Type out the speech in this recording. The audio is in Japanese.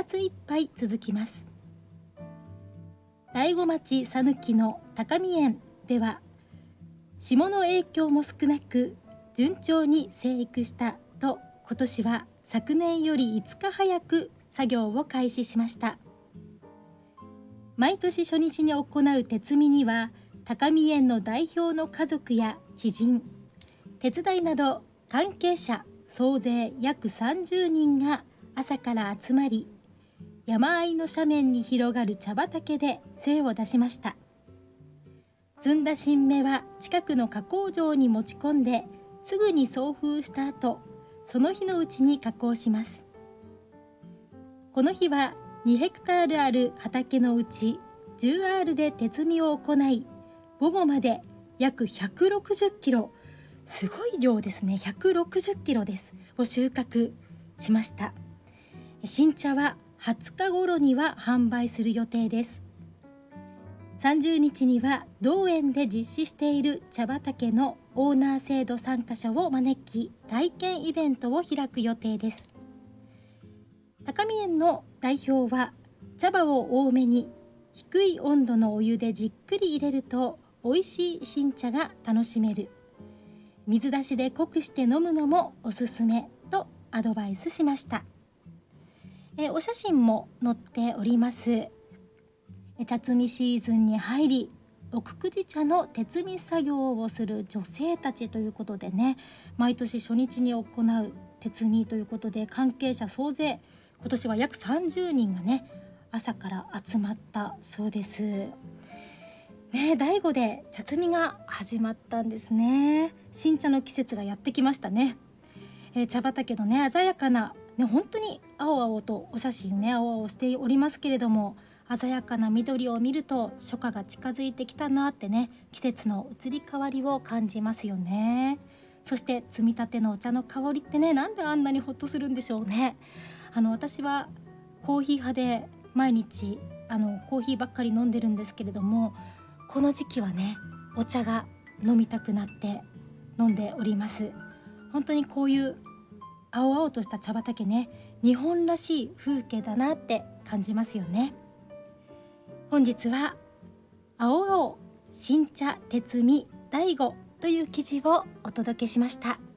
月いっぱい続きます。大子町さぬきの高見園では霜の影響も少なく順調に生育したと、今年は昨年より5日早く作業を開始しました。毎年初日に行う手摘みには高見園の代表の家族や知人、手伝いなど関係者総勢約30人が朝から集まり、山あいの斜面に広がる茶畑で精を出しました。摘んだ新芽は近くの加工場に持ち込んで、すぐに送風した後、その日のうちに加工します。この日は2ヘクタールある畑のうち10アールで手摘みを行い、午後まで約160キロ、すごい量ですね、160キロですを収穫しました。新茶は20日頃には販売する予定です。30日には同園で実施している茶畑のオーナー制度参加者を招き、体験イベントを開く予定です。高見園の代表は、茶葉を多めに低い温度のお湯でじっくり入れると美味しい新茶が楽しめる、水出しで濃くして飲むのもおすすめとアドバイスしました。お写真も載っております。茶摘みシーズンに入り、奥久慈茶の手摘み作業をする女性たちということでね、毎年初日に行う手摘みということで、関係者総勢今年は約30人がね、朝から集まったそうですね。醍醐で茶摘みが始まったんですね。新茶の季節がやってきましたね。茶畑のね、鮮やかなね、本当に青々とお写真ね、青々しておりますけれども、鮮やかな緑を見ると初夏が近づいてきたなってね、季節の移り変わりを感じますよね。そして摘みたてのお茶の香りってね、なんであんなにホッとするんでしょうね。私はコーヒー派で毎日コーヒーばっかり飲んでるんですけれども、この時期はね、お茶が飲みたくなって飲んでおります。本当にこういう青々とした茶畑ね、日本らしい風景だなって感じますよね。本日は青々新茶手摘み醍醐という記事をお届けしました。